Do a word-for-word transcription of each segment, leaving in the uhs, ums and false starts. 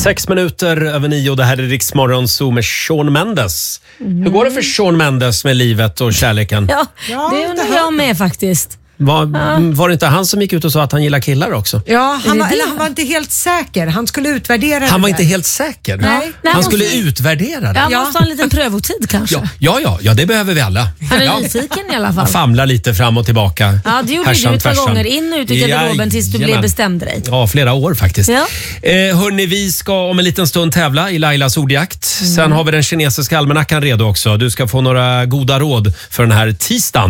Sex minuter över nio, det här är Rix Morgon Zoo med Shawn Mendes. Mm. Hur går det för Shawn Mendes med livet och kärleken? Ja, det undrar jag med faktiskt. Var, ja. var det inte han som gick ut och sa att han gillar killar också? Ja, han var, eller han var inte helt säker. Han skulle utvärdera Han var det inte där. helt säker? Nej. Han skulle utvärdera det? Ja, han måste ha en liten prövotid kanske. Ja, ja, ja, ja, det behöver vi alla. Han är ja. nyfiken i alla fall. Han famlar lite fram och tillbaka. Ja, det gjorde Härsan, du ett par tvärsan. gånger. In och ut i garderoben tills du blev bestämd dig. Ja, flera år faktiskt. Ja. Eh, hörni, vi ska om en liten stund tävla i Lailas ordjakt. Mm. Sen har vi den kinesiska almanackan redo också. Du ska få några goda råd för den här tisdagen.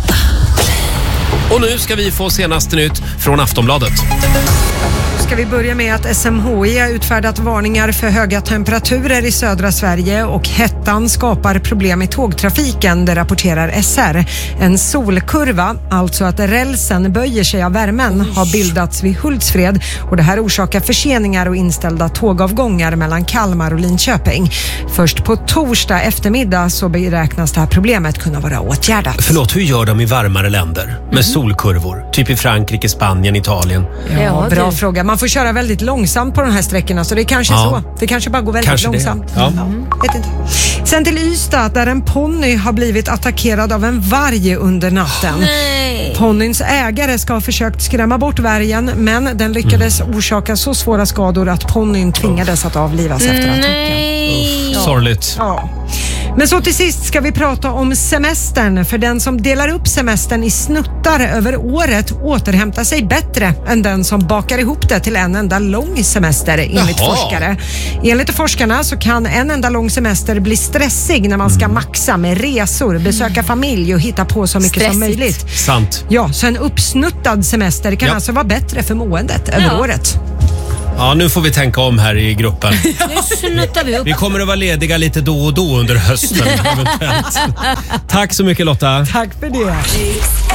Och nu ska vi få senaste nytt från Aftonbladet. Ska vi börja med att S M H I har utfärdat varningar för höga temperaturer i södra Sverige och hettan skapar problem i tågtrafiken, det rapporterar S R. En solkurva, alltså att rälsen böjer sig av värmen, har bildats vid Hultsfred och det här orsakar förseningar och inställda tågavgångar mellan Kalmar och Linköping. Först på torsdag eftermiddag så beräknas det här problemet kunna vara åtgärdat. Förlåt, hur gör de i varmare länder med mm. solkurvor? Typ i Frankrike, Spanien, Italien. Ja, ja bra det... fråga. Man får köra väldigt långsamt på de här sträckorna så det är kanske ja. så. Det kanske bara går väldigt kanske långsamt. Ja. Mm. Vet inte. Sen till Ystad där en ponny har blivit attackerad av en varg under natten. Nej. Ponnyns ägare ska ha försökt skrämma bort vargen men den lyckades mm. orsaka så svåra skador att ponnyn tvingades att avlivas efter attacken. Nej. Ja. Sorgligt. Ja. Men så till sist ska vi prata om semestern. För den som delar upp semestern i snuttar över året återhämtar sig bättre än den som bakar ihop det till en enda lång semester, enligt Jaha. forskare. Enligt forskarna så kan en enda lång semester bli stressig när man ska maxa med resor, besöka familj och hitta på så mycket Stressigt. som möjligt. Sant. Ja, så en uppsnuttad semester kan Ja. alltså vara bättre för måendet Ja. över året. Ja, nu får vi tänka om här i gruppen. Nu snuttar vi upp. Vi kommer att vara lediga lite då och då under hösten eventuellt. Tack så mycket, Lotta. Tack för det.